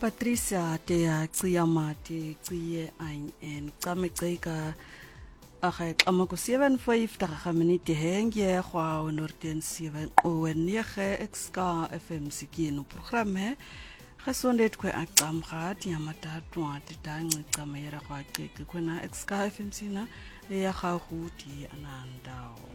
Patricia te Mati en Kameka Amako 7-5 minute hengie kwa Norten 7 Owenige Exka FM Sikino programme Gesondheid kwe akamgat yamatatu atitangi kamera kwa kwena Exka FM sina ya gahuti anandao